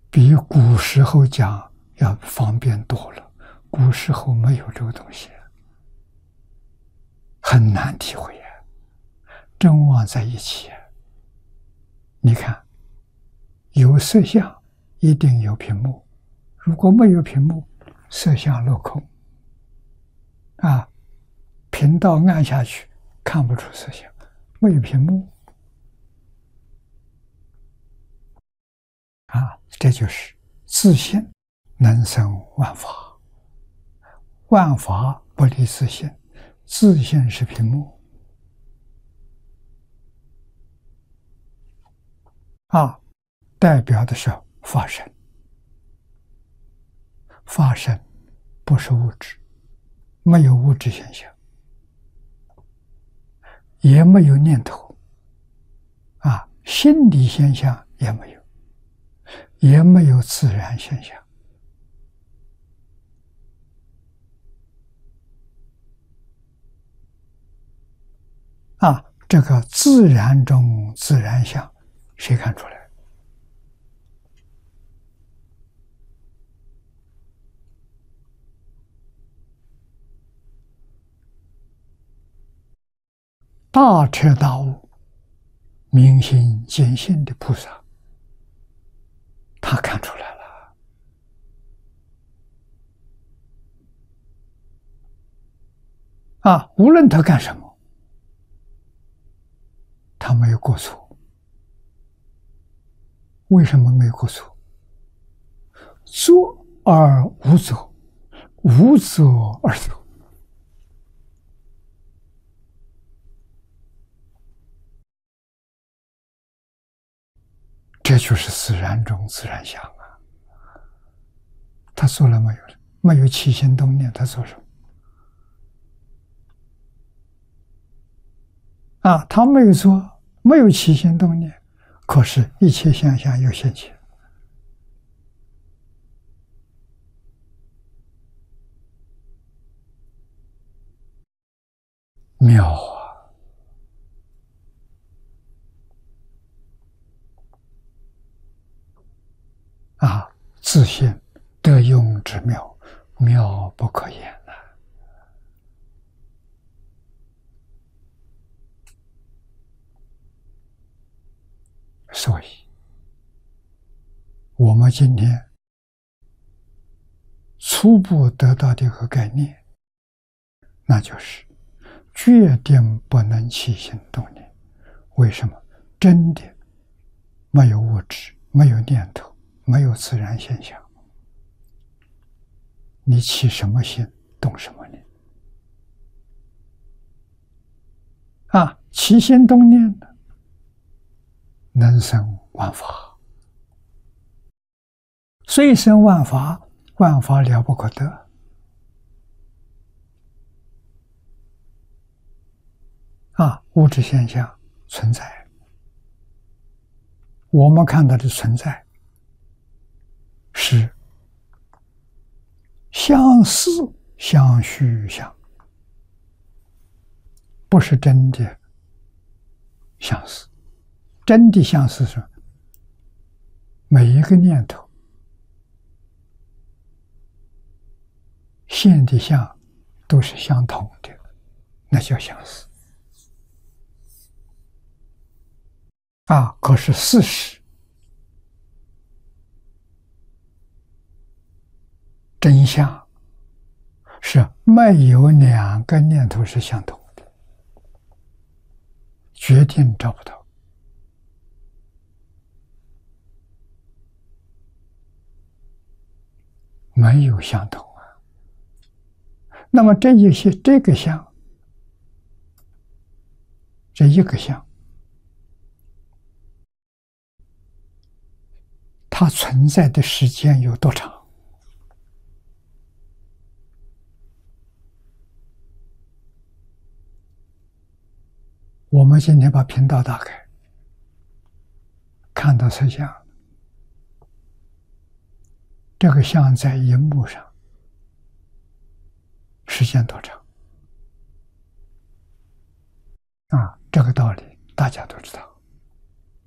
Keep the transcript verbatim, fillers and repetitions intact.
比古时候讲要方便多了。古时候没有这个东西，很难体会呀。真妄在一起，你看，有色相一定有屏幕，如果没有屏幕，色相落空啊，频道按下去看不出色相，没有屏幕啊，这就是自性能生万法，万法不离自性，自性是屏幕啊，代表的是法身。法身不是物质，没有物质现象，也没有念头啊，心理现象也没有，也没有自然现象啊。这个自然中自然相，谁看出来？大彻大悟、明心见性的菩萨，他看出来了啊！无论他干什么，他没有过错。为什么没有过错？作而无作，无作而作。这就是自然中自然相啊！他做了没有？没有起心动念，他做什么？啊，他没有做，没有起心动念，可是一切现象又现前，妙啊！啊，自性得用之妙，妙不可言呐、啊。所以，我们今天初步得到的一个概念，那就是决定不能起心动念。为什么？真的没有物质，没有念头，没有自然现象，你起什么心，动什么念啊？起心动念的，能生万法，虽生万法，万法了不可得啊！物质现象存在，我们看到的存在是相似相虚相，不是真的相似。真的相似是每一个念头现的相都是相同的，那叫相似啊。可是事实真相是没有两个念头是相同的，决定找不到。没有相同啊。那么这一些这个相，这一个相，它存在的时间有多长？我们今天把频道打开，看到色相，这个相在荧幕上，时间多长？啊，这个道理大家都知道。